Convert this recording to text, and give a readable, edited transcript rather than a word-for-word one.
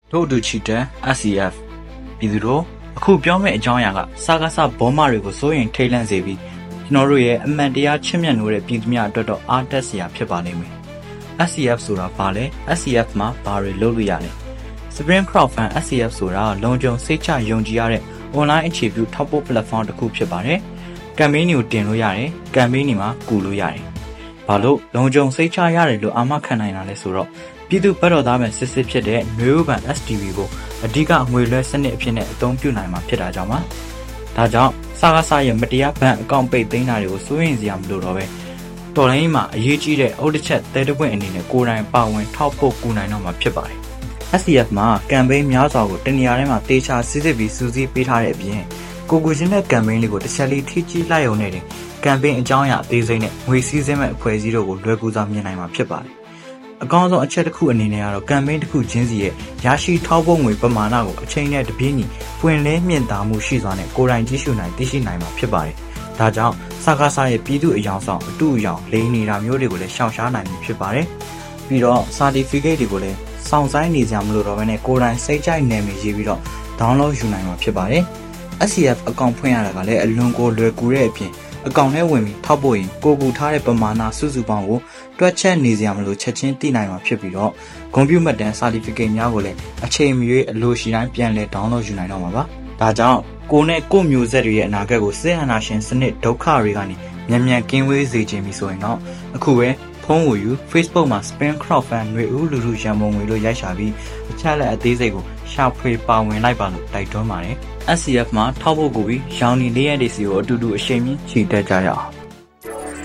တို့တူချီတဲ့ SCF ပြည်သူတို့အခုပြောမယ့်အကြောင်းအရာကစကားစဘောမတွေကိုစိုးရင်ထိတ်လန့်စေပြီးကျွန်တော်တို့ရဲ့အမှန်တရားချစ်မြတ်နိုးတဲ့ပြည်သူများအတွက်တော့အားတက်စရာဖြစ်ပါလိမ့်မယ် SCF ဆိုတာဘာလဲ SCF မှာဘာတွေလုပ်လို့ရလဲ Spring Crowdfund SCF ဆိုတာလုံခြုံစိတ်ချယုံကြည်ရတဲ့ online အခြေပြုထောက်ပို့ platform တစ်ခုဖြစ်ပါတယ်ကမ်ပိန်းတွေကိုတင်လို့ရတယ်ကမ်ပိန်းတွေမှာကူလို့ရတယ်ဘာလို့လုံခြုံစိတ်ချရတယ်လို့အာမခံနိုင်တာလဲဆိုတော့ပြည်သူ့ဘက်တော်သားမဲ့စစ်စစ်ဖြစ်တဲ့မျိုးဘန် STV ကိုအဓိကငွေလွှဲစနစ်အဖြစ်နဲ့အသုံးပြုနိုင်မှာဖြစ်တာကြောင့်ပါဒါကြောင့်စကားစရဲ့မတရားဘဏ်အကောင့်ပိတ်သိမ်းတာတွေကိုစိုးရိမ်စရာမလိုတော့ပဲတော်လိုင်းမှာအရေးကြီးတဲ့အုတ်တစ်ချက်သဲတပွင့်အနေနဲ့ကိုယ်တိုင်ပါဝင်ထောက်ပို့ကူနိုင်တော့မှာဖြစ်ပါတယ် SCF မှာကမ်ပိန်းများစွာကိုတနေရာထဲမှာတေချာစစ်စစ်ပြီးစူးစီးပေးထားတဲ့အပြင်ကိုချင်းတဲ့ကမ်ပိန်းလေးကိုတစ်ချက်လေးထိကြီးလိုက်ရုံနဲ့တင်ကမ်ပိန်းအကြောင်းအရာအသေးစိတ်နဲ့ငွေစည်းစိမ်မဲ့အဖွဲ့အစည်းတို့ကိုလွယ်ကူစွာမြင်နိုင်မှာဖြစ်ပါတယ်အကောင်းဆုံးအချက်တစ်ခုအနေနဲ့ကတော့ကမ်ပိန်းတစ်ခုချင်းစီရဲ့ရရှိထောက်ပို့ငွေပမာဏကိုအချိန်နဲ့တပြေးညီပွင့်လင်းမြင့်တာမှုရှိစွာနဲ့ကိုယ်တိုင်ကြည့်ရှုနိုင်သိရှိနိုင်မှာဖြစ်ပါတယ်။ဒါကြောင့်စကားစားရဲ့ပြည်သူအယောင်ဆောင်အတူအယောင်လိမ့်နေတာမျိုးတွေကိုလည်းရှောင်ရှားနိုင်ပြီဖြစ်ပါတယ်။ပြီးတော့ certificate တွေကိုလည်းစောင့်ဆိုင်းနေကြမလို့တော့ဘဲနဲ့ကိုယ်တိုင်စိတ်ကြိုက်နာမည်ရေးပြီးတော့ download ယူနိုင်မှာဖြစ်ပါတယ်။ SCF အကောင့်ဖွင့်ရတာကလည်းအလွန်ကိုလွယ်ကူတဲ့အပြင်အကောင့်ထဲဝင်ပြီးထောက်ပို့ရင်ကိုကူထားတဲ့ပမာဏစုစုပေါင်းကိုတွက်ချက်နေစရာမလိုချက်ချင်းသိနိုင်မှာဖြစ်ပြီးတော့ဂုဏ်ပြုမှတ်တမ်း certificate များကိုလည်းအချိန်မရွေးအလိုရှိတိုင်းပြန်လည် download ယူနိုင်တော့မှာပါ။ဒါကြောင့်ကိုနဲ့ကိုမျိုးဆက်တွေရဲ့အနာဂတ်ကိုစစ်အာဏာရှင်စနစ်ဒုက္ခတွေကနေမြန်ကင်းဝေးစေခြင်းပြီဆိုရင်တော့အခုပဲဖုန်းကိုယူ Facebook မှာ Spring Crowdfund ငွေဦးလူထုရန်ပုံငွေလို့ရိုက်ရှာပြီးအချက်လက်အသေးစိတ်ကိုရှာဖွေပါဝင်လိုက်ပါလို့တိုက်တွန်းပါတယ်။ SCF မှာထောက်ဖို့ကိုပြီးရောင်နီလေးရက်တွေစီကိုအတူတူအရှိန်မြင့်ချီတက်ကြရအောင်